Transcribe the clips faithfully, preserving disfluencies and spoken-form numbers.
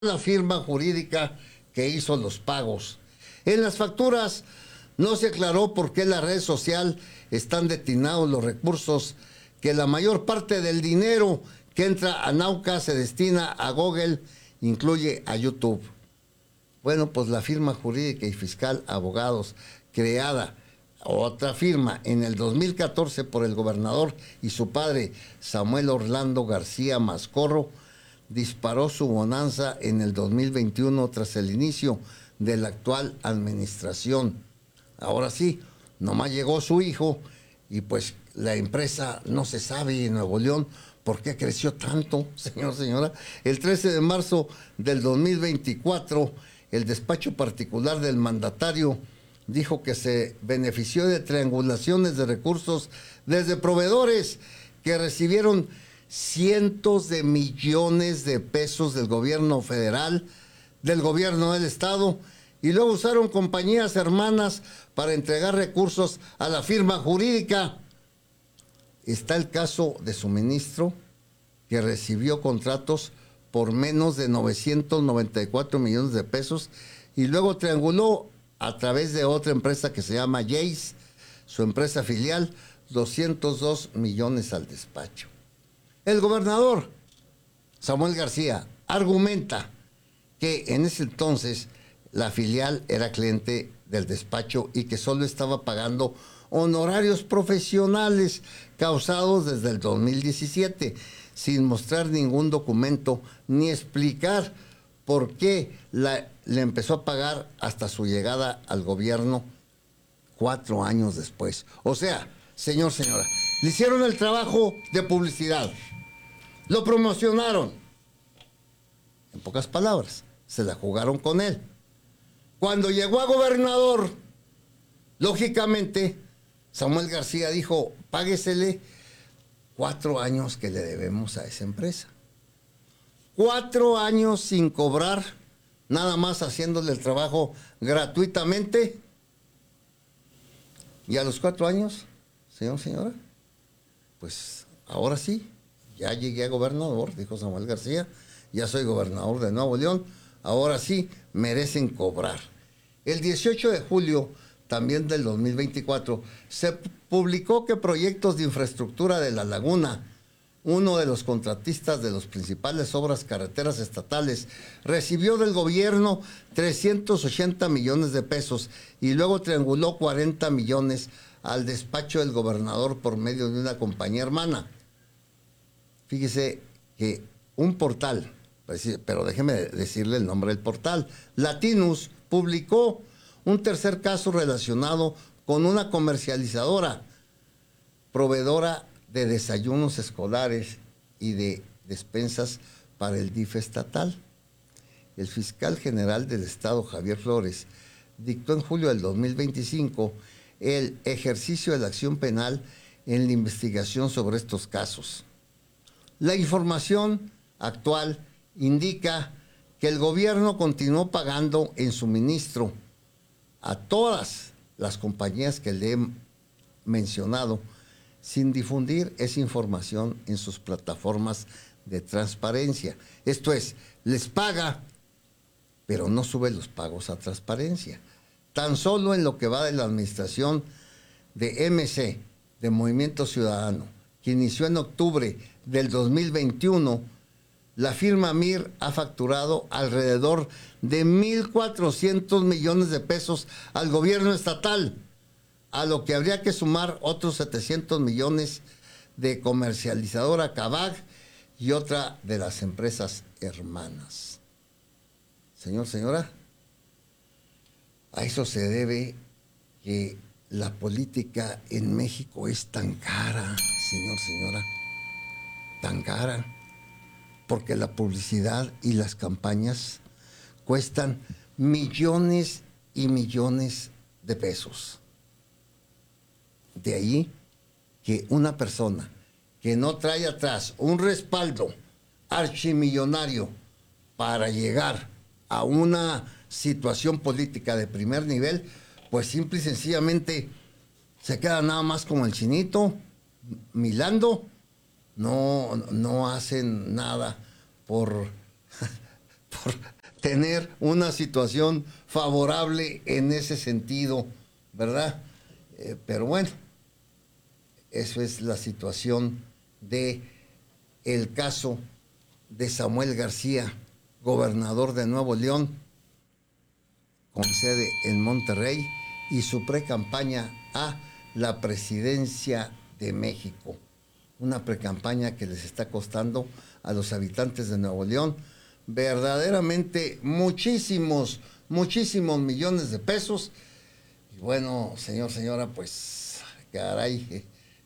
la firma jurídica que hizo los pagos. En las facturas no se aclaró por qué en la red social están destinados los recursos, que la mayor parte del dinero que entra a Nauca se destina a Google, incluye a YouTube. Bueno, pues la firma jurídica y fiscal Abogados, creada otra firma en el dos mil catorce por el gobernador y su padre Samuel Orlando García Mascorro, disparó su bonanza en el dos mil veintiuno tras el inicio de la actual administración. Ahora sí, nomás llegó su hijo y pues la empresa no se sabe en Nuevo León por qué creció tanto, señor, señora. El trece de marzo del dos mil veinticuatro, el despacho particular del mandatario dijo que se benefició de triangulaciones de recursos desde proveedores que recibieron cientos de millones de pesos del gobierno federal, del gobierno del estado, y luego usaron compañías hermanas para entregar recursos a la firma jurídica. Está el caso de su ministro, que recibió contratos por menos de novecientos noventa y cuatro millones de pesos y luego trianguló a través de otra empresa que se llama Jace, su empresa filial, doscientos dos millones al despacho. El gobernador Samuel García argumenta que en ese entonces la filial era cliente del despacho y que solo estaba pagando honorarios profesionales causados desde el dos mil diecisiete, sin mostrar ningún documento ni explicar por qué la, le empezó a pagar hasta su llegada al gobierno cuatro años después. O sea, señor, señora, le hicieron el trabajo de publicidad, lo promocionaron. En pocas palabras, se la jugaron con él. Cuando llegó a gobernador, lógicamente, Samuel García dijo, páguesele cuatro años que le debemos a esa empresa. Cuatro años sin cobrar, nada más haciéndole el trabajo gratuitamente. Y a los cuatro años, señor, señora, pues ahora sí, ya llegué a gobernador, dijo Samuel García, ya soy gobernador de Nuevo León, ahora sí merecen cobrar. El dieciocho de julio también del dos mil veinticuatro, se publicó que Proyectos de Infraestructura de La Laguna, uno de los contratistas de las principales obras carreteras estatales, recibió del gobierno trescientos ochenta millones de pesos y luego trianguló cuarenta millones al despacho del gobernador por medio de una compañía hermana. Fíjese que un portal, pero déjeme decirle el nombre del portal, Latinus, publicó un tercer caso relacionado con una comercializadora, proveedora de desayunos escolares y de despensas para el D I F estatal. El fiscal general del estado, Javier Flores, dictó en julio del dos mil veinticinco el ejercicio de la acción penal en la investigación sobre estos casos. La información actual indica que el gobierno continuó pagando en suministro a todas las compañías que le he mencionado, sin difundir esa información en sus plataformas de transparencia. Esto es, les paga, pero no sube los pagos a transparencia. Tan solo en lo que va de la administración de M C, de Movimiento Ciudadano, que inició en octubre del dos mil veintiuno, la firma M I R ha facturado alrededor de mil cuatrocientos millones de pesos al gobierno estatal, a lo que habría que sumar otros setecientos millones de comercializadora Cabag y otra de las empresas hermanas. Señor, señora, a eso se debe que la política en México es tan cara, señor, señora, tan cara, porque la publicidad y las campañas cuestan millones y millones de pesos. De ahí que una persona que no trae atrás un respaldo archimillonario para llegar a una situación política de primer nivel, pues simple y sencillamente se queda nada más como el chinito, milando, no, no hacen nada por por tener una situación favorable en ese sentido, ¿verdad? Eh, pero bueno, eso es la situación de el caso de Samuel García, gobernador de Nuevo León, con sede en Monterrey, y su precampaña a la presidencia de México. Una precampaña que les está costando a los habitantes de Nuevo León verdaderamente muchísimos, muchísimos millones de pesos. Y bueno, señor, señora, pues caray, eh,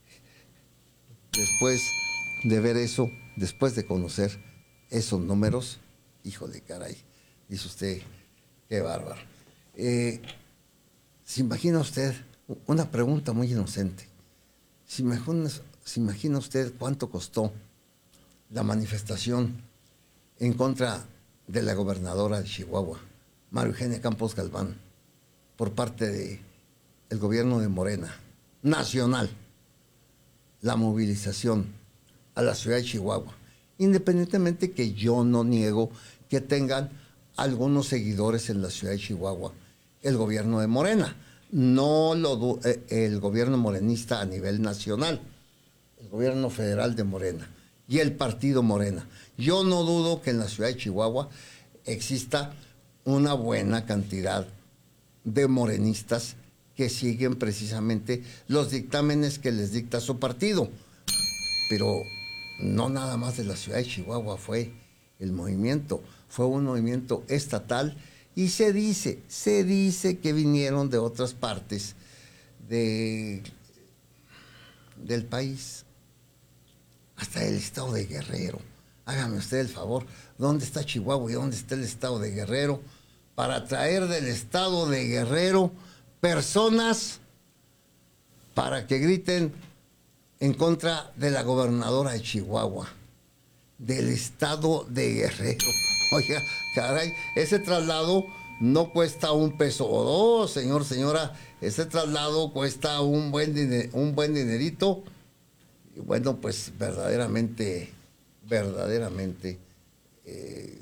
después de ver eso, después de conocer esos números, híjole, caray, dice usted, qué bárbaro. Eh, ¿Se imagina usted, una pregunta muy inocente, ¿se imagina, ¿se imagina usted cuánto costó la manifestación en contra de la gobernadora de Chihuahua, María Eugenia Campos Galván, por parte del gobierno de Morena, nacional? La movilización a la ciudad de Chihuahua, independientemente que yo no niego que tengan algunos seguidores en la ciudad de Chihuahua, el gobierno de Morena, no lo eh, el gobierno morenista a nivel nacional, el gobierno federal de Morena y el partido Morena. Yo no dudo que en la ciudad de Chihuahua exista una buena cantidad de morenistas que siguen precisamente los dictámenes que les dicta su partido, pero no nada más de la ciudad de Chihuahua fue el movimiento, fue un movimiento estatal, y se dice, se dice que vinieron de otras partes de, del país, hasta el estado de Guerrero. Hágame usted el favor, ¿dónde está Chihuahua y dónde está el estado de Guerrero para traer del estado de Guerrero personas para que griten en contra de la gobernadora de Chihuahua, del estado de Guerrero? Oiga, caray, ese traslado no cuesta un peso o dos, señor, señora. Ese traslado cuesta un buen, diner, un buen dinerito. Y bueno, pues verdaderamente, verdaderamente, eh,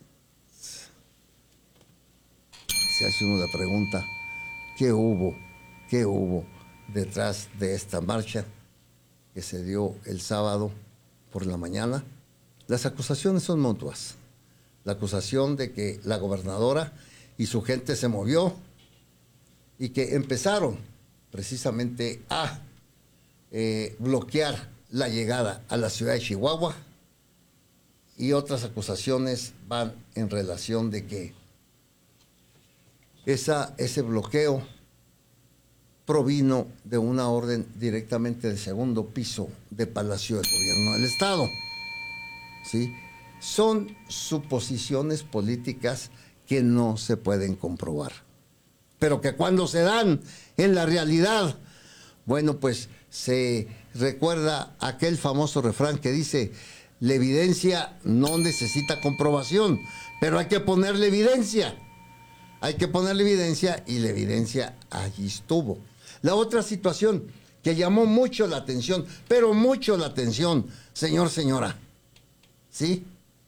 se hace uno la pregunta, ¿qué hubo, qué hubo detrás de esta marcha que se dio el sábado por la mañana? Las acusaciones son mutuas. La acusación de que la gobernadora y su gente se movió y que empezaron precisamente a eh, bloquear la llegada a la ciudad de Chihuahua, y otras acusaciones van en relación de que esa, ese bloqueo provino de una orden directamente del segundo piso de Palacio del Gobierno del Estado. ¿Sí? Son suposiciones políticas que no se pueden comprobar, pero que cuando se dan en la realidad, bueno, pues se recuerda aquel famoso refrán que dice: la evidencia no necesita comprobación, pero hay que ponerle evidencia, hay que ponerle evidencia, y la evidencia allí estuvo. La otra situación que llamó mucho la atención, pero mucho la atención, señor, señora, ¿sí?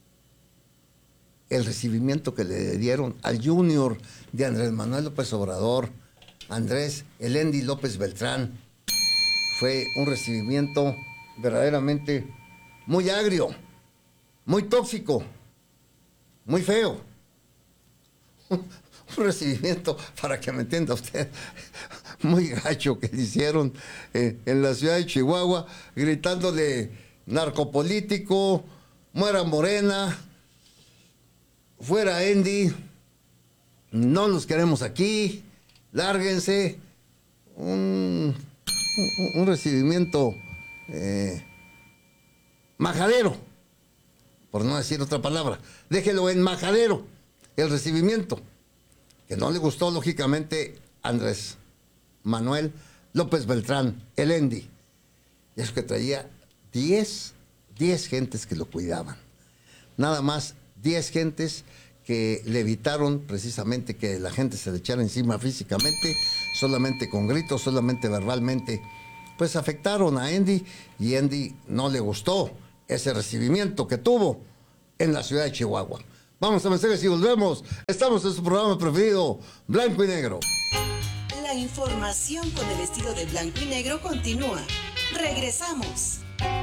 El recibimiento que le dieron al junior de Andrés Manuel López Obrador, Andrés Elendi López Beltrán, fue un recibimiento verdaderamente muy agrio, muy tóxico, muy feo. Un, un recibimiento, para que me entienda usted, muy gacho que le hicieron eh, en la ciudad de Chihuahua, gritándole narcopolítico, muera Morena, fuera Andy, no los queremos aquí, lárguense. Un, un, un recibimiento eh, majadero, por no decir otra palabra. Déjelo en majadero, el recibimiento, que no le gustó, lógicamente, Andrés Manuel López Beltrán, el Andy. Y eso que traía diez, diez gentes que lo cuidaban. Nada más diez gentes que le evitaron precisamente que la gente se le echara encima físicamente, solamente con gritos, solamente verbalmente. Pues afectaron a Andy, y Andy no le gustó ese recibimiento que tuvo en la ciudad de Chihuahua. Vamos a mensajes y volvemos. Estamos en su programa preferido, Blanco y Negro. La información con el estilo de Blanco y Negro continúa. Regresamos.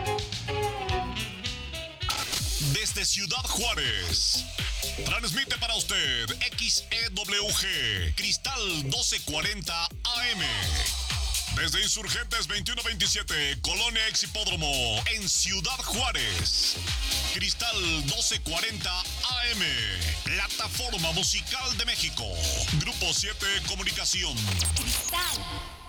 Desde Ciudad Juárez, transmite para usted X E W G, Cristal doce cuarenta A M. Desde Insurgentes veintiuno veintisiete, Colonia Ex Hipódromo, en Ciudad Juárez. Cristal doce cuarenta A M, Plataforma Musical de México. Grupo siete Comunicación. Cristal.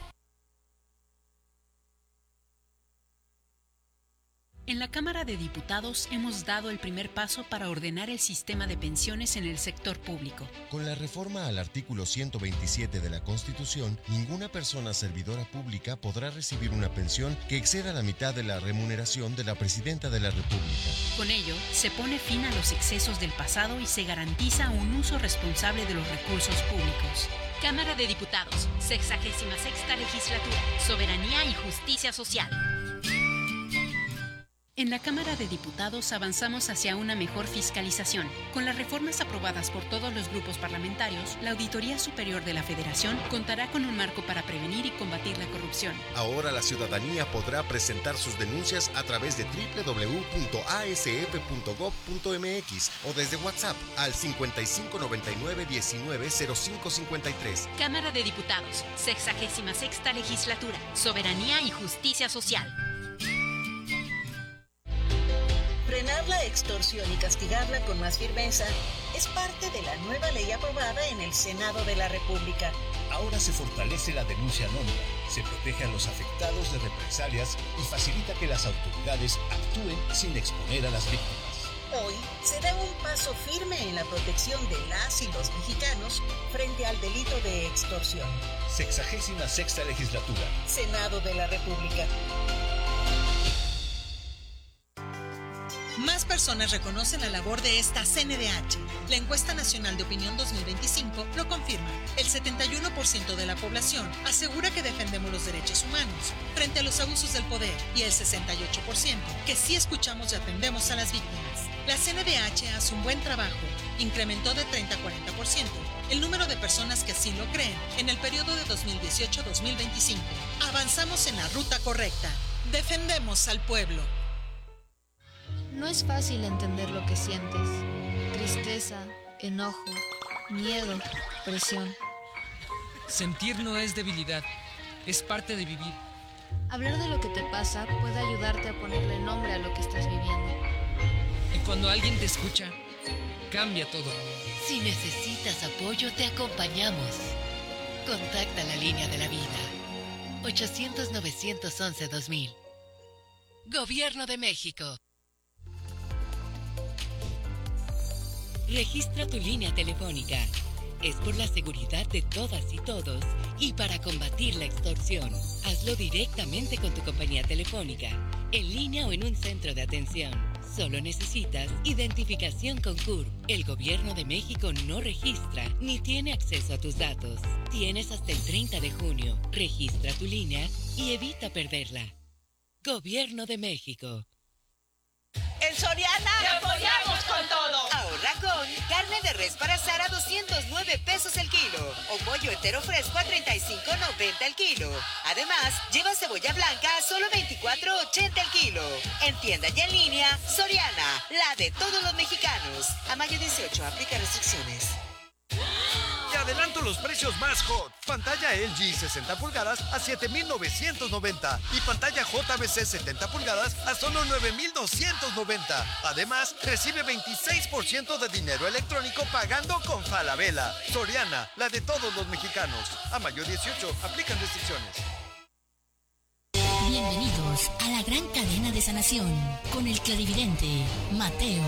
En la Cámara de Diputados hemos dado el primer paso para ordenar el sistema de pensiones en el sector público. Con la reforma al artículo ciento veintisiete de la Constitución, ninguna persona servidora pública podrá recibir una pensión que exceda la mitad de la remuneración de la Presidenta de la República. Con ello, se pone fin a los excesos del pasado y se garantiza un uso responsable de los recursos públicos. Cámara de Diputados, sexagésima sexta legislatura, Soberanía y Justicia Social. En la Cámara de Diputados avanzamos hacia una mejor fiscalización. Con las reformas aprobadas por todos los grupos parlamentarios, la Auditoría Superior de la Federación contará con un marco para prevenir y combatir la corrupción. Ahora la ciudadanía podrá presentar sus denuncias a través de doble u doble u doble u punto a s f punto gob punto m x o desde WhatsApp al cincuenta y cinco noventa y nueve diecinueve cero cinco cincuenta y tres. Cámara de Diputados, sexagésima sexta legislatura, Soberanía y Justicia Social. Frenar la extorsión y castigarla con más firmeza es parte de la nueva ley aprobada en el Senado de la República. Ahora se fortalece la denuncia anónima, se protege a los afectados de represalias y facilita que las autoridades actúen sin exponer a las víctimas. Hoy se da un paso firme en la protección de las y los mexicanos frente al delito de extorsión. Sexagésima sexta legislatura. Senado de la República. Más personas reconocen la labor de esta C N D H. La encuesta nacional de opinión dos mil veinticinco lo confirma. El setenta y uno por ciento de la población asegura que defendemos los derechos humanos frente a los abusos del poder y el sesenta y ocho por ciento que sí escuchamos y atendemos a las víctimas. La C N D H hace un buen trabajo. Incrementó de treinta a cuarenta por ciento el número de personas que así lo creen en el periodo de dos mil dieciocho a dos mil veinticinco. Avanzamos en la ruta correcta. Defendemos al pueblo. No es fácil entender lo que sientes. Tristeza, enojo, miedo, presión. Sentir no es debilidad, es parte de vivir. Hablar de lo que te pasa puede ayudarte a ponerle nombre a lo que estás viviendo. Y cuando alguien te escucha, cambia todo. Si necesitas apoyo, te acompañamos. Contacta la línea de la vida. ochocientos novecientos once dos mil. Gobierno de México. Registra tu línea telefónica. Es por la seguridad de todas y todos y para combatir la extorsión. Hazlo directamente con tu compañía telefónica, en línea o en un centro de atención. Solo necesitas identificación con C U R. El Gobierno de México no registra ni tiene acceso a tus datos. Tienes hasta el treinta de junio. Registra tu línea y evita perderla. Gobierno de México. En Soriana ¡te apoyamos con todo! Ahorra con carne de res para asar a doscientos nueve pesos el kilo o pollo entero fresco a treinta y cinco noventa el kilo. Además, lleva cebolla blanca a solo veinticuatro ochenta el kilo. En tienda y en línea, Soriana, la de todos los mexicanos. A mayo dieciocho, aplica restricciones. Te adelanto los precios más hot. Pantalla L G sesenta pulgadas a siete mil novecientos noventa y pantalla J B C setenta pulgadas a solo nueve mil doscientos noventa. Además, recibe veintiséis por ciento de dinero electrónico pagando con Falabella. Soriana, la de todos los mexicanos. A mayo dieciocho, aplican restricciones. Bienvenidos a la gran cadena de sanación con el clarividente Mateo.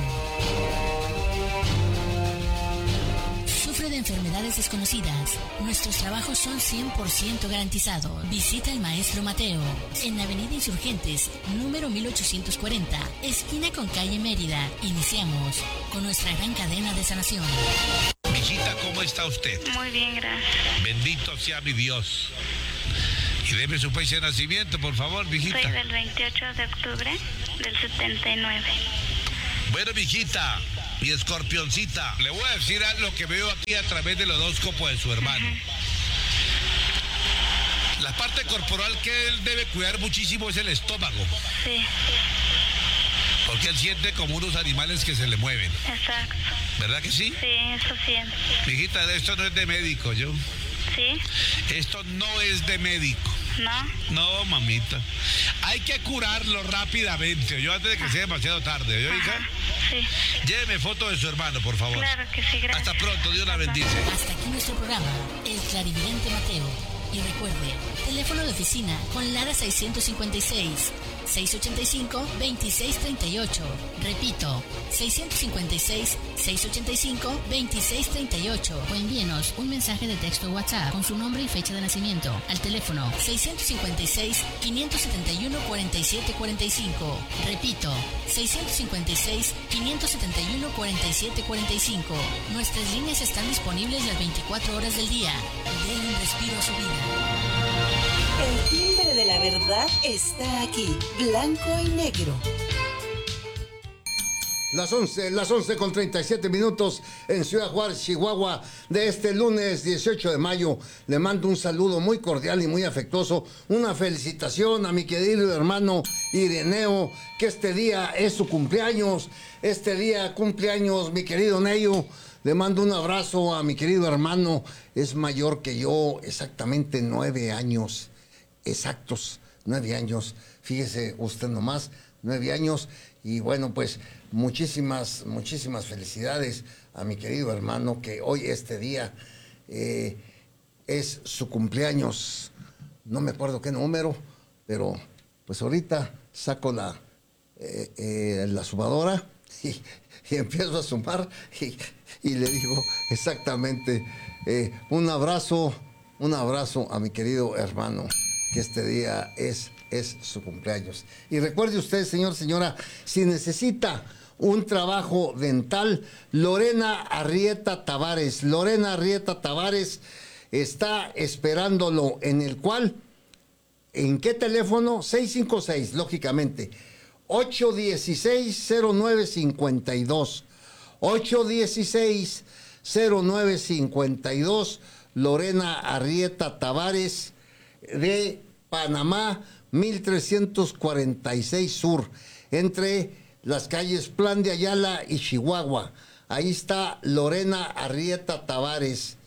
Sufre de enfermedades desconocidas. Nuestros trabajos son cien por ciento garantizados. Visita al maestro Mateo en Avenida Insurgentes, número mil ochocientos cuarenta, esquina con calle Mérida. Iniciamos con nuestra gran cadena de sanación. Mijita, ¿cómo está usted? Muy bien, gracias. Bendito sea mi Dios. Y deme su fecha de nacimiento, por favor, mijita. Soy del veintiocho de octubre del setenta y nueve. Bueno, mijita, Mi escorpioncita, le voy a decir lo que veo aquí a través del horóscopo de su hermano. Uh-huh. La parte corporal que él debe cuidar muchísimo es el estómago. Sí. Porque él siente como unos animales que se le mueven. Exacto. ¿Verdad que sí? Sí, eso siento. Mijita, esto no es de médico, yo. ¿Sí? Esto no es de médico. ¿No? No, mamita. Hay que curarlo rápidamente, yo antes de que sea demasiado tarde, ¿yo, hija? Sí. Lléveme foto de su hermano, por favor. Claro que sí, gracias. Hasta pronto, Dios la bendice. Hasta aquí nuestro programa, El Clarividente Mateo. Y recuerde, teléfono de oficina con Lara seiscientos cincuenta y seis, seiscientos ochenta y cinco, veintiséis treinta y ocho. Repito, seiscientos cincuenta y seis, seiscientos ochenta y cinco, veintiséis treinta y ocho. O envíenos un mensaje de texto WhatsApp con su nombre y fecha de nacimiento al teléfono seiscientos cincuenta y seis, quinientos setenta y uno, cuarenta y siete cuarenta y cinco. Repito, seiscientos cincuenta y seis, quinientos setenta y uno, cuarenta y siete cuarenta y cinco. Nuestras líneas están disponibles las veinticuatro horas del día. Den un respiro a su vida. El timbre de la verdad está aquí, blanco y negro. Las once, las once con treinta y siete minutos en Ciudad Juárez, Chihuahua, de este lunes dieciocho de mayo. Le mando un saludo muy cordial y muy afectuoso. Una felicitación a mi querido hermano Ireneo, que este día es su cumpleaños. Este día cumpleaños mi querido Neyo. Le mando un abrazo a mi querido hermano. Es mayor que yo, exactamente nueve años. Exactos, nueve años. Fíjese usted nomás, nueve años. Y bueno, pues muchísimas, muchísimas felicidades a mi querido hermano, que hoy, este día, eh, es su cumpleaños. No me acuerdo qué número, pero pues ahorita saco la, eh, eh, la sumadora y, y empiezo a sumar y, y le digo exactamente, eh, un abrazo, un abrazo a mi querido hermano, que este día es, es su cumpleaños. Y recuerde usted, señor, señora, si necesita un trabajo dental, Lorena Arrieta Tavares, Lorena Arrieta Tavares está esperándolo, en el cual, ¿en qué teléfono? seis cinco seis, lógicamente, ocho uno seis, cero nueve cinco dos, ocho uno seis, cero nueve cinco dos, Lorena Arrieta Tavares, de Panamá, mil trescientos cuarenta y seis Sur, entre las calles Plan de Ayala y Chihuahua. Ahí está Lorena Arrieta Tavares,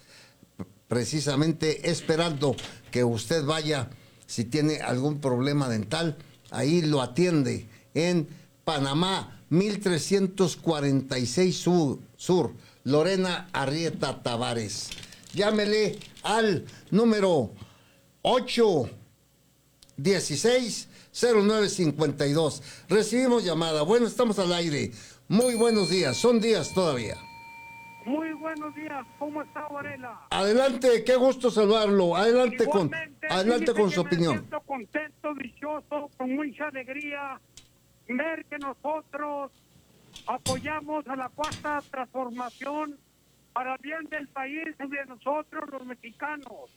precisamente esperando que usted vaya. Si tiene algún problema dental, ahí lo atiende en Panamá, mil trescientos cuarenta y seis Sur, Sur, Lorena Arrieta Tavares. Llámele al número ocho dieciséis, cero nueve cinco dos. Recibimos llamada. Bueno, estamos al aire. Muy buenos días. Son días todavía. Muy buenos días. ¿Cómo está, Varela? Adelante, qué gusto saludarlo. Adelante con, adelante con su opinión. Me siento contento, dichoso, con mucha alegría ver que nosotros apoyamos a la cuarta transformación para el bien del país y de nosotros los mexicanos.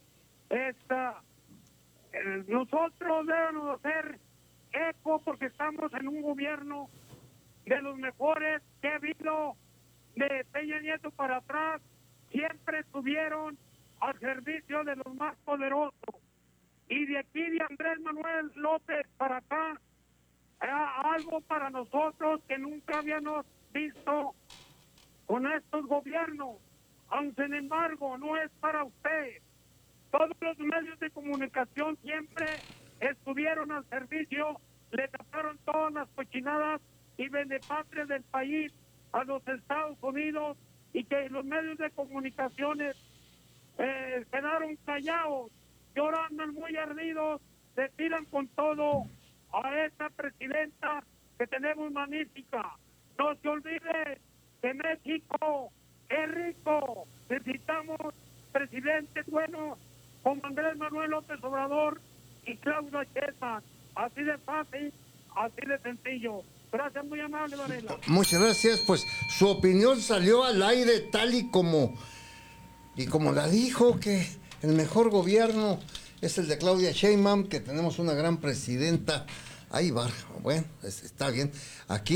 Esta, eh, nosotros debemos hacer eco porque estamos en un gobierno de los mejores que ha habido de Peña Nieto para atrás. Siempre estuvieron al servicio de los más poderosos, y de aquí de Andrés Manuel López para acá era algo para nosotros que nunca habíamos visto con estos gobiernos. Aun sin embargo, no es para usted. Todos los medios de comunicación siempre estuvieron al servicio, le taparon todas las cochinadas y benepatrias del país a los Estados Unidos, y que los medios de comunicaciones eh, quedaron callados, llorando muy ardidos, se tiran con todo a esta presidenta que tenemos magnífica. No se olvide que México es rico, necesitamos presidentes buenos como Andrés Manuel López Obrador y Claudio Sheinbaum. Así de fácil, así de sencillo. Gracias, muy amable, Varela. Muchas gracias. Pues su opinión salió al aire tal y como y como la dijo, que el mejor gobierno es el de Claudia Sheinbaum, que tenemos una gran presidenta. Ahí va, bueno, está bien. Aquí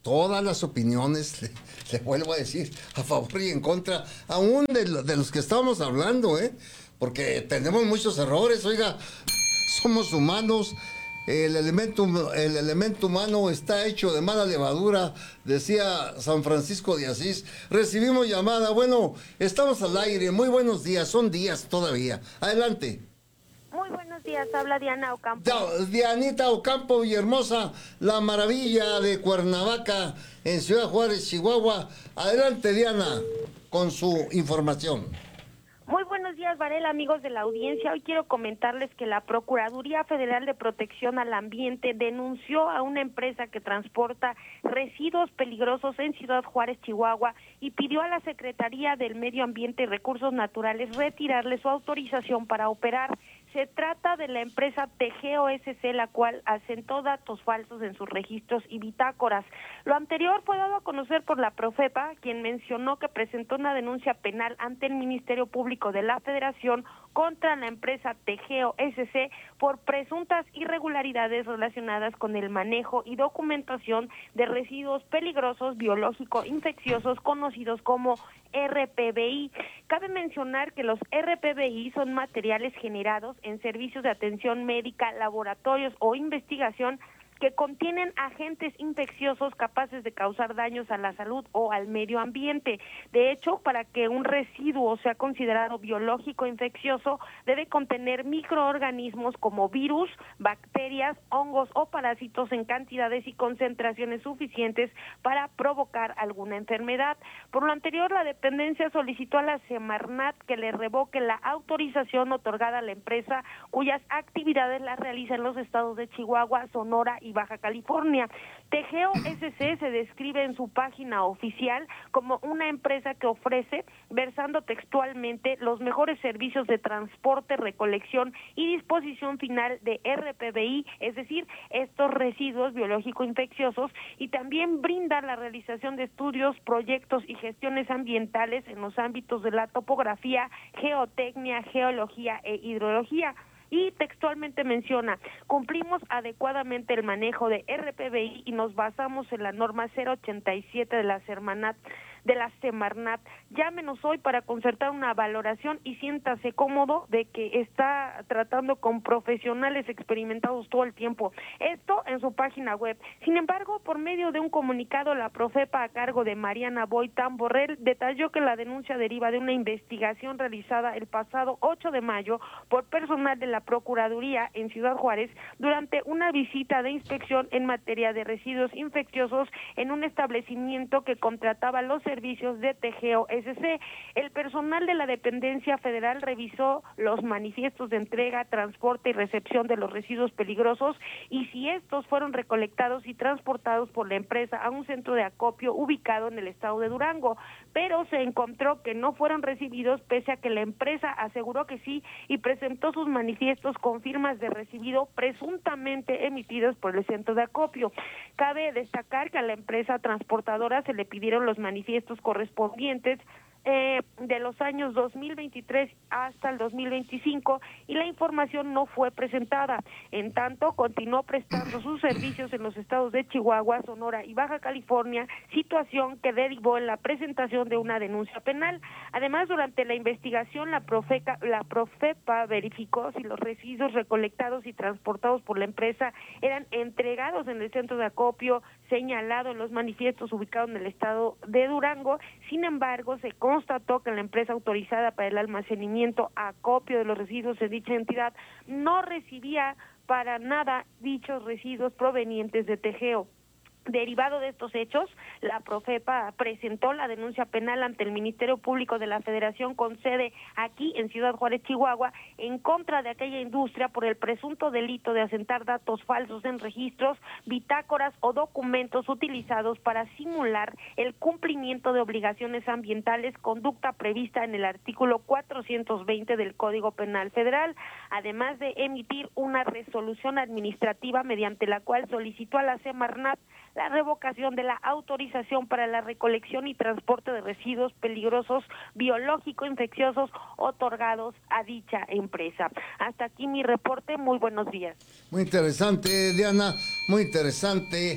todas las opiniones, le, le vuelvo a decir, a favor y en contra, aún de, lo, de los que estábamos hablando, ¿eh? Porque tenemos muchos errores, oiga, somos humanos, el elemento, el elemento humano está hecho de mala levadura, decía San Francisco de Asís. Recibimos llamada, bueno, estamos al aire, muy buenos días, son días todavía, adelante. Muy buenos días, habla Diana Ocampo. Dianita Ocampo Villahermosa, la maravilla de Cuernavaca, en Ciudad Juárez, Chihuahua. Adelante, Diana, con su información. Muy buenos días, Varela, amigos de la audiencia. Hoy quiero comentarles que la Procuraduría Federal de Protección al Ambiente denunció a una empresa que transporta residuos peligrosos en Ciudad Juárez, Chihuahua, y pidió a la Secretaría del Medio Ambiente y Recursos Naturales retirarle su autorización para operar. Se trata de la empresa Tegeo S C, la cual asentó datos falsos en sus registros y bitácoras. Lo anterior fue dado a conocer por la Profepa, quien mencionó que presentó una denuncia penal ante el Ministerio Público de la Federación contra la empresa Tegeo S C por presuntas irregularidades relacionadas con el manejo y documentación de residuos peligrosos biológico-infecciosos conocidos como R P B I. Cabe mencionar que los R P B I son materiales generados en servicios de atención médica, laboratorios o investigación que contienen agentes infecciosos capaces de causar daños a la salud o al medio ambiente. De hecho, para que un residuo sea considerado biológico infeccioso, debe contener microorganismos como virus, bacterias, hongos o parásitos en cantidades y concentraciones suficientes para provocar alguna enfermedad. Por lo anterior, la dependencia solicitó a la Semarnat que le revoque la autorización otorgada a la empresa, cuyas actividades las realiza en los estados de Chihuahua, Sonora y Baja California. Tegeo S C se describe en su página oficial como una empresa que ofrece, versando textualmente, los mejores servicios de transporte, recolección y disposición final de R P B I, es decir, estos residuos biológico-infecciosos, y también brinda la realización de estudios, proyectos y gestiones ambientales en los ámbitos de la topografía, geotecnia, geología e hidrología. Y textualmente menciona, cumplimos adecuadamente el manejo de R P B I y nos basamos en la norma cero ochenta y siete de la Semarnat, de la Semarnat. Llámenos hoy para concertar una valoración y siéntase cómodo de que está tratando con profesionales experimentados todo el tiempo. Esto en su página web. Sin embargo, por medio de un comunicado, la Profepa, a cargo de Mariana Boitán Borrell, detalló que la denuncia deriva de una investigación realizada el pasado ocho de mayo por personal de la Procuraduría en Ciudad Juárez durante una visita de inspección en materia de residuos infecciosos en un establecimiento que contrataba los servicios de Tegeo S C. El personal de la dependencia federal revisó los manifiestos de entrega, transporte y recepción de los residuos peligrosos y si estos fueron recolectados y transportados por la empresa a un centro de acopio ubicado en el estado de Durango, pero se encontró que no fueron recibidos pese a que la empresa aseguró que sí y presentó sus manifiestos con firmas de recibido presuntamente emitidos por el centro de acopio. Cabe destacar que a la empresa transportadora se le pidieron los manifiestos correspondientes eh, de los años dos mil veintitrés hasta el dos mil veinticinco y la información no fue presentada. En tanto, continuó prestando sus servicios en los estados de Chihuahua, Sonora y Baja California, situación que derivó en la presentación de una denuncia penal. Además, durante la investigación, la, Profeca, la Profepa verificó si los residuos recolectados y transportados por la empresa eran entregados en el centro de acopio señalado en los manifiestos ubicados en el estado de Durango. Sin embargo, se constató que la empresa autorizada para el almacenamiento, acopio de los residuos en dicha entidad no recibía para nada dichos residuos provenientes de Tegeo. Derivado de estos hechos, la Profepa presentó la denuncia penal ante el Ministerio Público de la Federación con sede aquí en Ciudad Juárez, Chihuahua, en contra de aquella industria por el presunto delito de asentar datos falsos en registros, bitácoras o documentos utilizados para simular el cumplimiento de obligaciones ambientales, conducta prevista en el artículo cuatrocientos veinte del Código Penal Federal, además de emitir una resolución administrativa mediante la cual solicitó a la Semarnat la revocación de la autorización para la recolección y transporte de residuos peligrosos biológico-infecciosos otorgados a dicha empresa. Hasta aquí mi reporte, muy buenos días. Muy interesante, Diana, muy interesante.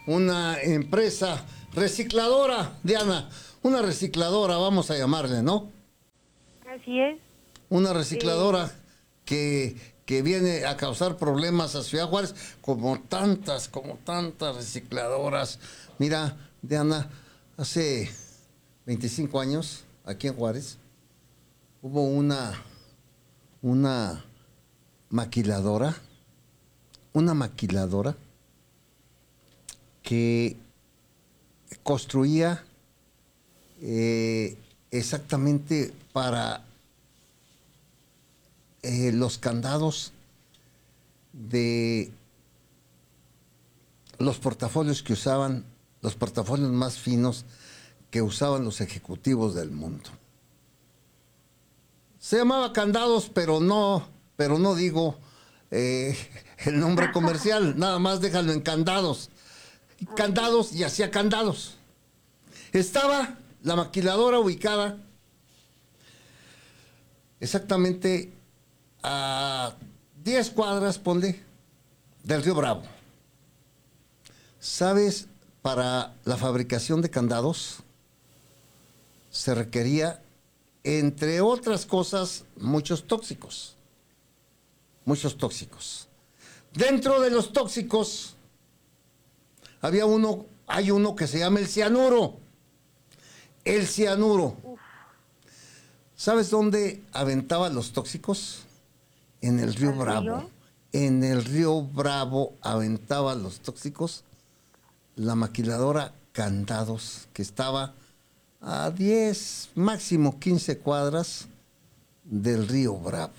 una empresa recicladora, Diana, una recicladora, vamos a llamarle, ¿no? Así es. Una recicladora sí. que, que viene a causar problemas a Ciudad Juárez, como tantas, como tantas recicladoras. Mira, Diana, hace veinticinco años, aquí en Juárez, hubo una, una maquiladora, una maquiladora que construía eh, exactamente para eh, los candados de los portafolios que usaban, los portafolios más finos que usaban los ejecutivos del mundo. Se llamaba Candados, pero no, pero no digo eh, el nombre comercial, nada más déjalo en Candados. Candados y hacía candados. Estaba la maquiladora ubicada exactamente a diez cuadras, ponle, del Río Bravo. ¿Sabes? Para la fabricación de candados se requería, entre otras cosas, muchos tóxicos. Muchos tóxicos. Dentro de los tóxicos había uno, hay uno que se llama el cianuro. El cianuro. ¿Sabes dónde aventaba los tóxicos? En el río Bravo. En el río Bravo aventaba los tóxicos la maquiladora Candados, que estaba a diez, máximo quince cuadras del río Bravo.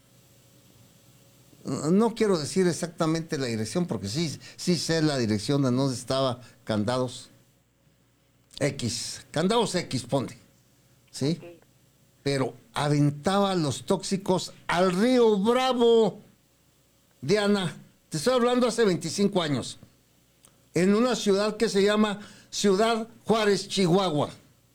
No quiero decir exactamente la dirección, porque sí, sí sé la dirección de donde estaba Candados X. Candados X, ponle. ¿Sí? Okay. Pero aventaba los tóxicos al río Bravo. Diana, te estoy hablando hace veinticinco años. En una ciudad que se llama Ciudad Juárez, Chihuahua.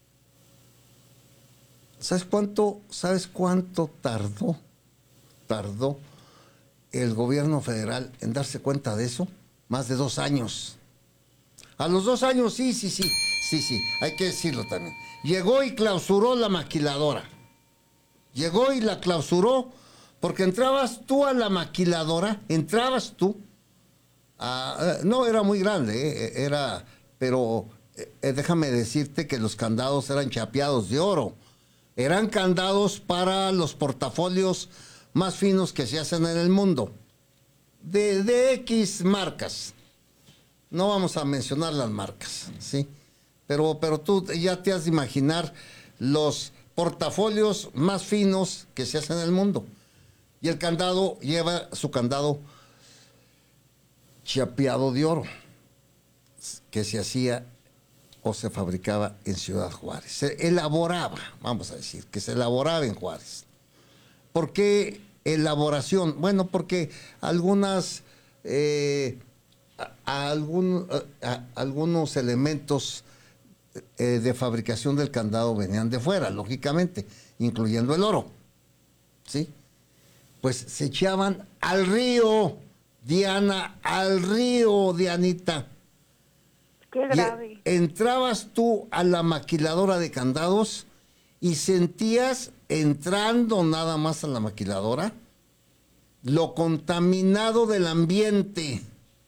¿Sabes cuánto, sabes cuánto tardó? Tardó el gobierno federal en darse cuenta de eso. Más de dos años. A los dos años, sí, sí, sí, sí, sí, hay que decirlo también. Llegó y clausuró la maquiladora. Llegó y la clausuró porque entrabas tú a la maquiladora, entrabas tú. A, no era muy grande, eh, era, pero eh, déjame decirte que los candados eran chapeados de oro. Eran candados para los portafolios más finos que se hacen en el mundo. De, de X marcas. No vamos a mencionar las marcas, ¿sí? Pero, pero tú ya te has de imaginar los portafolios más finos que se hacen en el mundo. Y el candado lleva su candado chapeado de oro, que se hacía o se fabricaba en Ciudad Juárez. Se elaboraba, vamos a decir, que se elaboraba en Juárez. ¿Por qué elaboración? Bueno, porque algunas, eh, a, a algún, a, a, algunos elementos eh, de fabricación del candado venían de fuera, lógicamente, incluyendo el oro. ¿Sí? Pues se echaban al río, Diana, al río, Dianita. Qué grave. Y entrabas tú a la maquiladora de candados y sentías, entrando nada más a la maquiladora, lo contaminado del ambiente.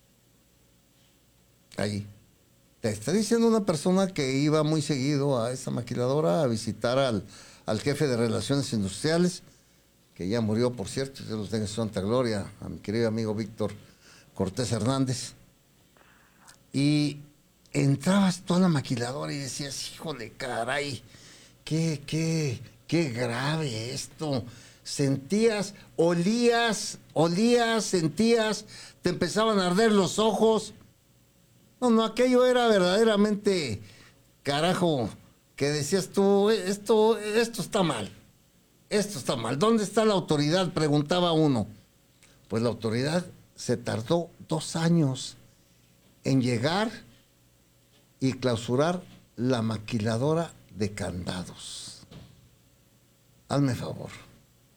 Ahí. Te está diciendo una persona que iba muy seguido a esa maquiladora a visitar al, al jefe de Relaciones Industriales, que ya murió, por cierto, Dios los tenga en su santa gloria, a mi querido amigo Víctor Cortés Hernández. Y entrabas tú a la maquiladora y decías, híjole, caray, qué, qué, qué grave esto. Sentías, olías, olías, sentías, te empezaban a arder los ojos. No, no, aquello era verdaderamente, carajo, que decías tú, esto, esto está mal. Esto está mal. ¿Dónde está la autoridad? Preguntaba uno. Pues la autoridad se tardó dos años en llegar y clausurar la maquiladora de candados. Hazme favor. ¿Y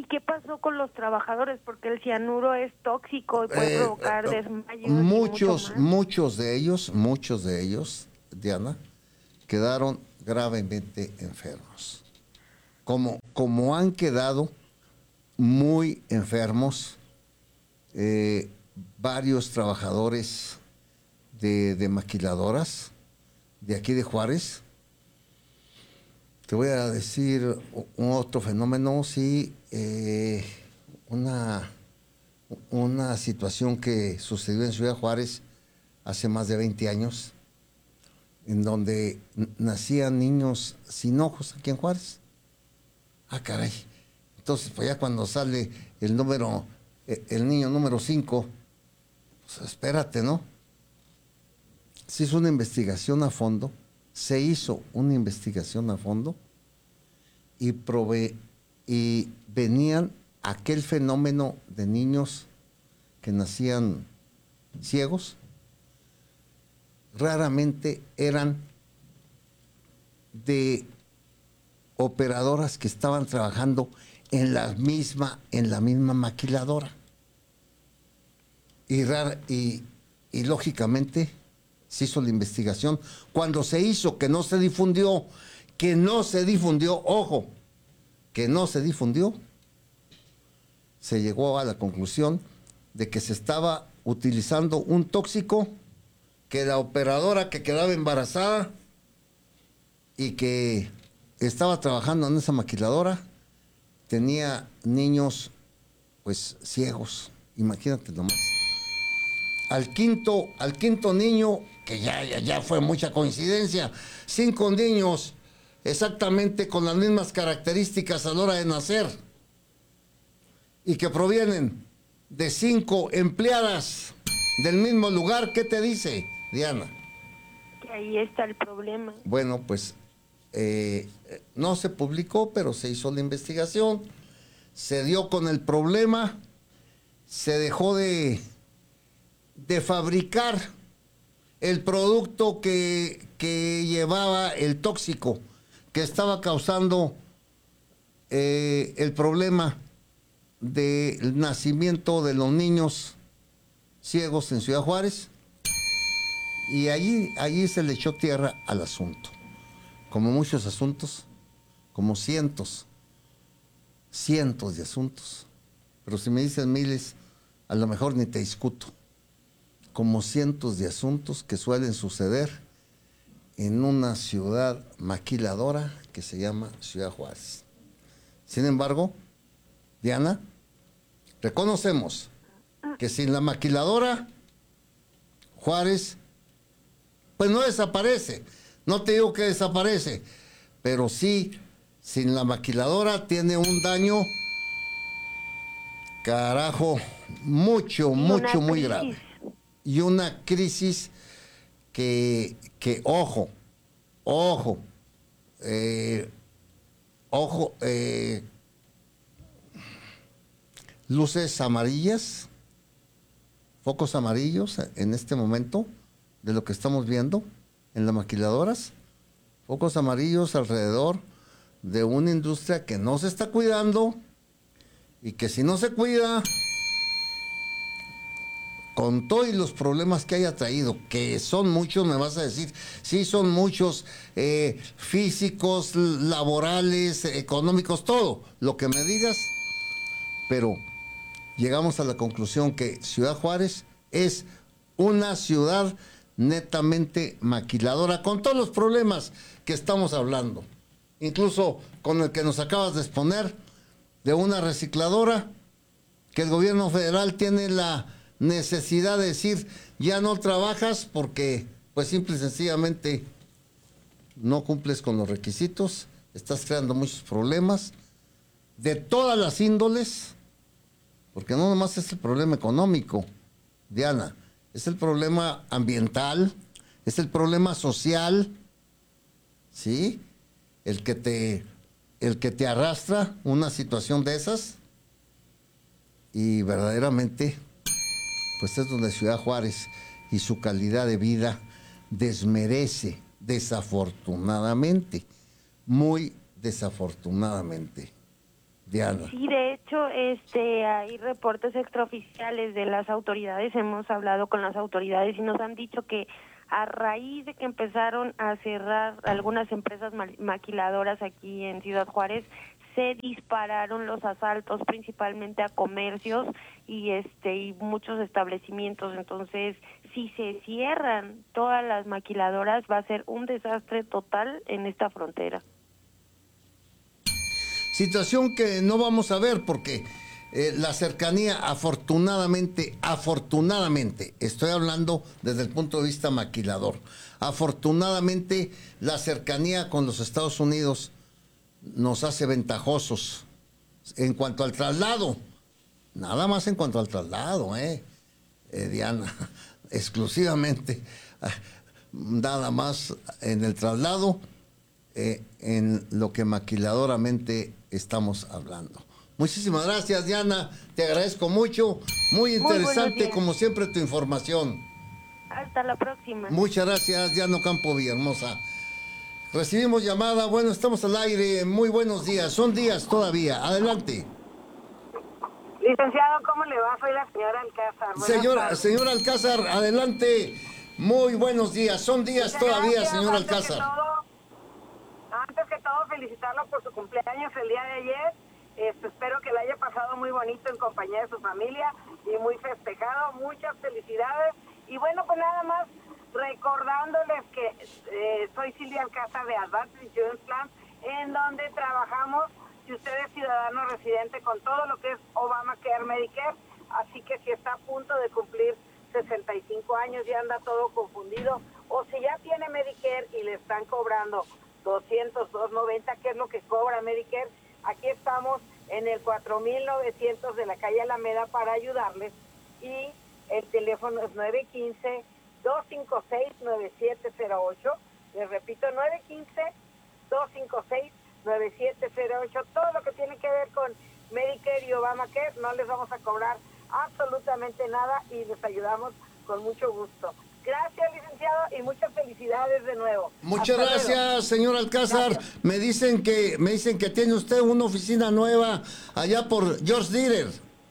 qué pasó con los trabajadores? Porque el cianuro es tóxico y puede Eh, provocar eh, desmayos. y Muchos, mucho más. muchos de ellos, muchos de ellos, Diana, quedaron gravemente enfermos. Como, como han quedado muy enfermos eh, varios trabajadores de, de maquiladoras de aquí de Juárez. Te voy a decir un otro fenómeno, sí, eh, una, una situación que sucedió en Ciudad Juárez hace más de veinte años, en donde nacían niños sin ojos aquí en Juárez. Ah, caray. Entonces, pues ya cuando sale el número, el niño número cinco, pues espérate, ¿no? Se hizo una investigación a fondo, se hizo una investigación a fondo y prove y venían aquel fenómeno de niños que nacían ciegos, raramente eran de operadoras que estaban trabajando en la misma, en la misma maquiladora. Y, rara, y, y lógicamente se hizo la investigación. Cuando se hizo, que no se difundió, que no se difundió, ojo, que no se difundió, se llegó a la conclusión de que se estaba utilizando un tóxico, que la operadora que quedaba embarazada y que estaba trabajando en esa maquiladora tenía niños pues ciegos, imagínate nomás. Al quinto, al quinto niño, que ya, ya, ya fue mucha coincidencia, cinco niños exactamente con las mismas características a la hora de nacer y que provienen de cinco empleadas del mismo lugar. ¿Qué te dice, Diana? Que ahí está el problema. Bueno, pues eh, no se publicó, pero se hizo la investigación, se dio con el problema, se dejó de, de fabricar el producto que, que llevaba el tóxico, que estaba causando eh, el problema del nacimiento de los niños ciegos en Ciudad Juárez, y allí, allí se le echó tierra al asunto, como muchos asuntos, como cientos, cientos de asuntos, pero si me dicen miles, a lo mejor ni te discuto, como cientos de asuntos que suelen suceder en una ciudad maquiladora que se llama Ciudad Juárez. Sin embargo, Diana, reconocemos que sin la maquiladora, Juárez, pues no desaparece. No te digo que desaparece, pero sí, sin la maquiladora tiene un daño, carajo, mucho, mucho, muy grave. Y una crisis que, que ojo, ojo, eh, ojo, eh, luces amarillas, focos amarillos en este momento de lo que estamos viendo en las maquiladoras, focos amarillos alrededor de una industria que no se está cuidando y que si no se cuida, con todos los problemas que haya traído, que son muchos, me vas a decir, sí son muchos, eh, físicos, laborales, económicos, todo, lo que me digas, pero llegamos a la conclusión que Ciudad Juárez es una ciudad netamente maquiladora, con todos los problemas que estamos hablando, incluso con el que nos acabas de exponer, de una recicladora, que el gobierno federal tiene la necesidad de decir, ya no trabajas porque, pues simple y sencillamente, no cumples con los requisitos, estás creando muchos problemas, de todas las índoles, porque no nomás es el problema económico, Diana, es el problema ambiental, es el problema social, ¿sí? El que te, el que te arrastra una situación de esas, y verdaderamente, pues es donde Ciudad Juárez y su calidad de vida desmerece, desafortunadamente, muy desafortunadamente, Diana. Sí, de hecho, este, hay reportes extraoficiales de las autoridades. Hemos hablado con las autoridades y nos han dicho que a raíz de que empezaron a cerrar algunas empresas maquiladoras aquí en Ciudad Juárez, se dispararon los asaltos principalmente a comercios y este y muchos establecimientos. Entonces, si se cierran todas las maquiladoras, va a ser un desastre total en esta frontera. Situación que no vamos a ver porque eh, la cercanía, afortunadamente, afortunadamente, estoy hablando desde el punto de vista maquilador, afortunadamente la cercanía con los Estados Unidos nos hace ventajosos en cuanto al traslado, nada más en cuanto al traslado, eh, eh Diana, exclusivamente, nada más en el traslado, eh, en lo que maquiladoramente estamos hablando. Muchísimas gracias, Diana, te agradezco mucho, muy interesante muy como siempre tu información. Hasta la próxima. Muchas gracias, Diana Ocampo Villahermosa. Recibimos llamada, bueno, estamos al aire, muy buenos días, son días todavía, adelante. Licenciado, ¿cómo le va? Soy la señora Alcázar. Señora, señora Alcázar, adelante, muy buenos días, son días Muchas todavía, gracias, señora antes Alcázar. Que todo, antes que todo, felicitarlo por su cumpleaños el día de ayer. Este, espero que le haya pasado muy bonito en compañía de su familia y muy festejado. Muchas felicidades. Y bueno, pues nada más recordándoles que eh, soy Silvia Alcázar de Advanced Insurance Plan, en donde trabajamos, si usted es ciudadano residente, con todo lo que es Obamacare, Medicare, así que si está a punto de cumplir sesenta y cinco años y anda todo confundido, o si ya tiene Medicare y le están cobrando doscientos dos noventa, que es lo que cobra Medicare, aquí estamos en el cuatro mil novecientos de la calle Alameda para ayudarles, y el teléfono es nueve uno cinco, dos cinco seis, nueve siete cero ocho. Les repito, nueve uno cinco, dos cinco seis, nueve siete cero ocho. Todo lo que tiene que ver con Medicare y Obamacare, no les vamos a cobrar absolutamente nada y les ayudamos con mucho gusto. Gracias, licenciado, y muchas felicidades de nuevo. Muchas Hasta gracias, luego. señor Alcázar. Gracias. Me dicen que me dicen que tiene usted una oficina nueva allá por George Dieter.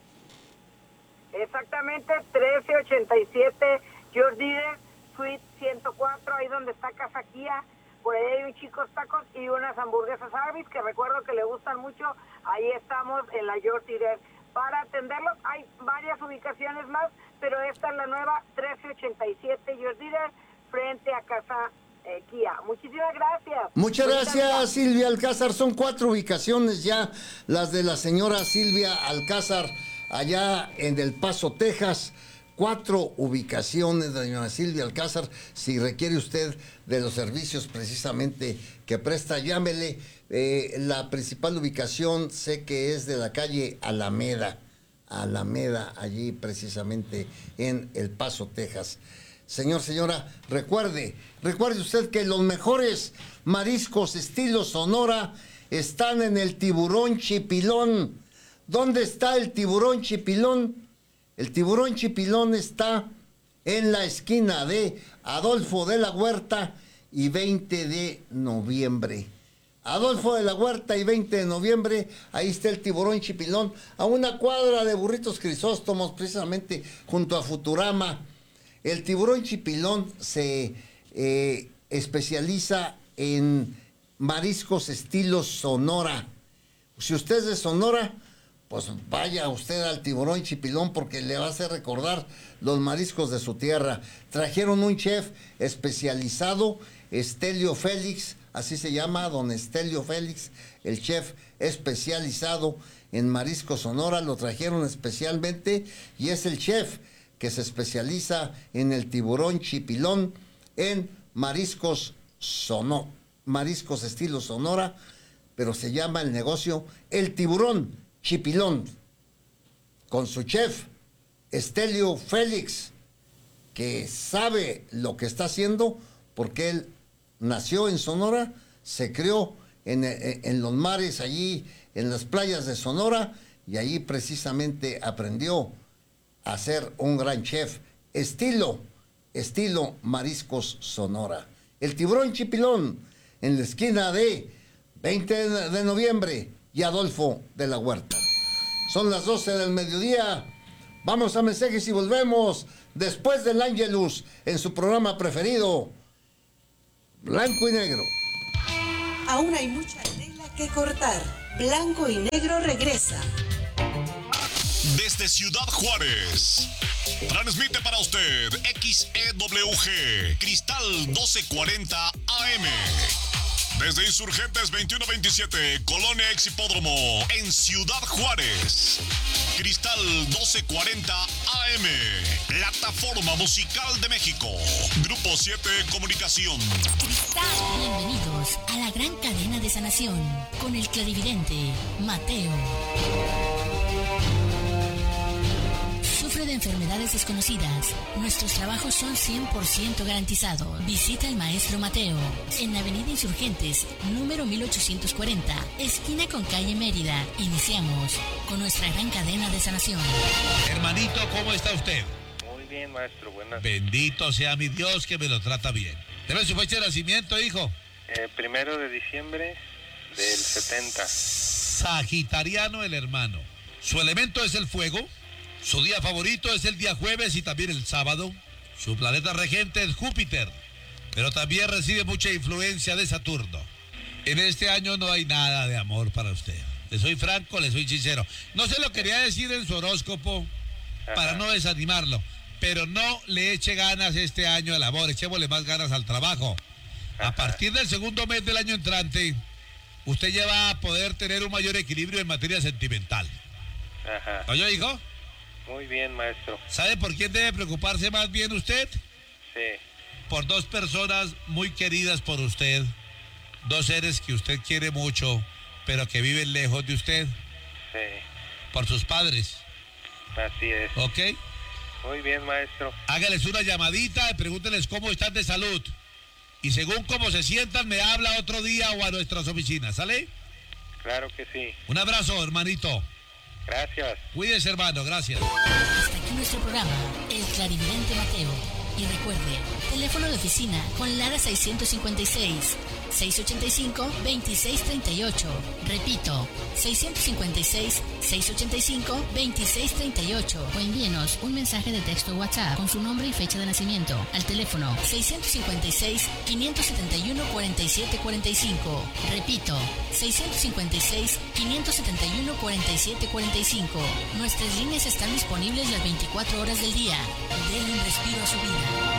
Exactamente, trece ochenta y siete George Dieter, Suite ciento cuatro, ahí donde está Casa Kia. Por ahí hay un Chicos Tacos y unas hamburguesas Arby's, que recuerdo que le gustan mucho. Ahí estamos en la George Dieter para atenderlos. Hay varias ubicaciones más, pero esta es la nueva, trece ochenta y siete George Dieter, frente a Casa eh, Kia. Muchísimas gracias. Muchas Bonita gracias, vida. Silvia Alcázar. Son cuatro ubicaciones ya, las de la señora Silvia Alcázar, allá en El Paso, Texas. Cuatro ubicaciones de la señora Silvia Alcázar. Si requiere usted de los servicios precisamente que presta, llámele. Eh, la principal ubicación sé que es de la calle Alameda. Alameda, allí precisamente en El Paso, Texas. Señor, señora, recuerde, recuerde usted que los mejores mariscos estilo Sonora están en el Tiburón Chipilón. ¿Dónde está el Tiburón Chipilón? El Tiburón Chipilón está en la esquina de Adolfo de la Huerta y veinte de noviembre. Adolfo de la Huerta y veinte de noviembre, ahí está el Tiburón Chipilón, a una cuadra de Burritos Crisóstomos, precisamente junto a Futurama. El Tiburón Chipilón se eh, especializa en mariscos estilo Sonora. Si usted es de Sonora, pues vaya usted al Tiburón Chipilón porque le va a hacer recordar los mariscos de su tierra. Trajeron un chef especializado, Estelio Félix, así se llama, don Estelio Félix, el chef especializado en mariscos Sonora, lo trajeron especialmente y es el chef que se especializa en el Tiburón Chipilón en mariscos sono, mariscos estilo Sonora, pero se llama el negocio El Tiburón Chipilón, con su chef Estelio Félix, que sabe lo que está haciendo porque él nació en Sonora, se crió en, en, en los mares allí, en las playas de Sonora, y allí precisamente aprendió a ser un gran chef, estilo, estilo mariscos Sonora. El Tiburón Chipilón, en la esquina de veinte de noviembre y Adolfo de la Huerta. Son las doce del mediodía. Vamos a mensajes y volvemos después del Ángelus en su programa preferido, Blanco y Negro. Aún hay mucha tela que cortar. Blanco y Negro regresa. Desde Ciudad Juárez, transmite para usted X E W G, Cristal doce cuarenta A M. Desde Insurgentes veintiuno veintisiete, Colonia Ex Hipódromo, en Ciudad Juárez. Cristal doce cuarenta A M, Plataforma Musical de México. Grupo siete Comunicación. Bienvenidos a la gran cadena de sanación con el clarividente Mateo. Sufre de enfermedades desconocidas. Nuestros trabajos son cien por ciento garantizados. Visita al maestro Mateo en Avenida Insurgentes, número mil ochocientos cuarenta, esquina con calle Mérida. Iniciamos con nuestra gran cadena de sanación. Hermanito, ¿cómo está usted? Muy bien, maestro, buenas. Bendito sea mi Dios que me lo trata bien. ¿Debe su fecha de nacimiento, hijo? Eh, primero de diciembre del setenta. Sagitariano el hermano. Su elemento es el fuego. Su día favorito es el día jueves y también el sábado. Su planeta regente es Júpiter, pero también recibe mucha influencia de Saturno. En este año no hay nada de amor para usted. Le soy franco, le soy sincero. No se lo quería decir en su horóscopo para no desanimarlo, pero no le eche ganas este año al amor, echémosle más ganas al trabajo. A partir del segundo mes del año entrante, usted ya va a poder tener un mayor equilibrio en materia sentimental. Ajá. ¿Oye, hijo? Muy bien, maestro. ¿Sabe por quién debe preocuparse más bien usted? Sí. Por dos personas muy queridas por usted, dos seres que usted quiere mucho, pero que viven lejos de usted. Sí. Por sus padres. Así es. ¿Ok? Muy bien, maestro. Hágales una llamadita y pregúnteles cómo están de salud. Y según cómo se sientan, me habla otro día o a nuestras oficinas, ¿sale? Claro que sí. Un abrazo, hermanito. Gracias. Cuídese, hermano, gracias. Hasta aquí nuestro programa, El Clarividente Mateo. Y recuerde, teléfono de oficina con Lara seiscientos cincuenta y seis, seiscientos ochenta y cinco, veintiséis treinta y ocho. Repito, seiscientos cincuenta y seis, seiscientos ochenta y cinco, veintiséis treinta y ocho. O envíenos un mensaje de texto WhatsApp con su nombre y fecha de nacimiento al teléfono seiscientos cincuenta y seis, quinientos setenta y uno, cuarenta y siete cuarenta y cinco. Repito, seiscientos cincuenta y seis, quinientos setenta y uno, cuarenta y siete cuarenta y cinco. Nuestras líneas están disponibles las veinticuatro horas del día. Denle un respiro a su vida.